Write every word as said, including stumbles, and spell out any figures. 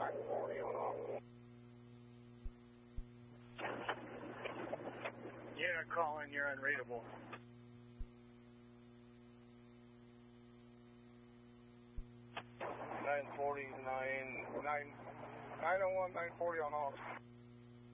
nine forty on off. Yeah, Colin, you're unreadable. nine forty, nine, nine, nine oh one, nine forty on off.